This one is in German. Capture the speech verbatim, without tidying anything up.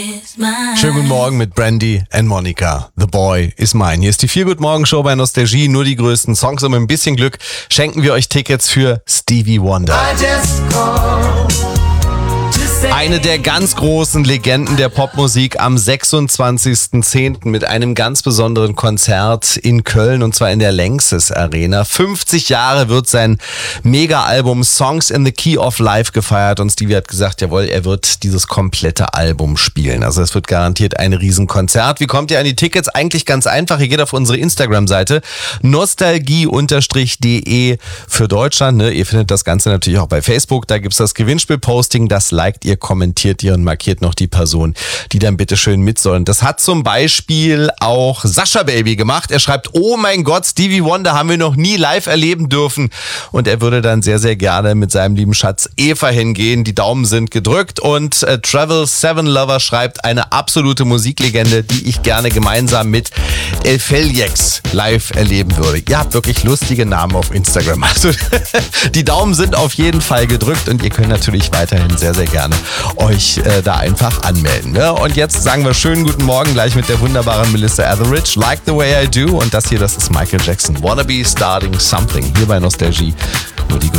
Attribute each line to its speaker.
Speaker 1: Schönen guten Morgen mit Brandy and Monica. The Boy is Mine. Hier ist die Feel Good Morgen Show bei Nostalgie. Nur die größten Songs und mit ein bisschen Glück schenken wir euch Tickets für Stevie Wonder. Eine der ganz großen Legenden der Popmusik am sechsundzwanzigsten zehnten mit einem ganz besonderen Konzert in Köln und zwar in der Lanxess Arena. fünfzig Jahre wird sein Mega-Album Songs in the Key of Life gefeiert und Stevie hat gesagt, jawohl, er wird dieses komplette Album spielen. Also es wird garantiert ein Riesenkonzert. Wie kommt ihr an die Tickets? Eigentlich ganz einfach. Ihr geht auf unsere Instagram-Seite nostalgie-de für Deutschland. Ne? Ihr findet das Ganze natürlich auch bei Facebook. Da gibt's das Gewinnspiel-Posting. Das liked ihr, kommentiert ihr und markiert noch die Person, die dann bitte schön mit sollen. Das hat zum Beispiel auch Sascha Baby gemacht. Er schreibt, oh mein Gott, Stevie Wonder haben wir noch nie live erleben dürfen. Und er würde dann sehr, sehr gerne mit seinem lieben Schatz Eva hingehen. Die Daumen sind gedrückt. Und äh, Travel Seven Lover schreibt, eine absolute Musiklegende, die ich gerne gemeinsam mit El Felix live erleben würde. Ihr habt wirklich lustige Namen auf Instagram. Also die Daumen sind auf jeden Fall gedrückt und ihr könnt natürlich weiterhin sehr, sehr gerne euch äh, da einfach anmelden. Ne? Und jetzt sagen wir schönen guten Morgen gleich mit der wunderbaren Melissa Etheridge. Like the way I do. Und das hier, das ist Michael Jackson. Wanna be starting something. Hier bei Nostalgie. Nur die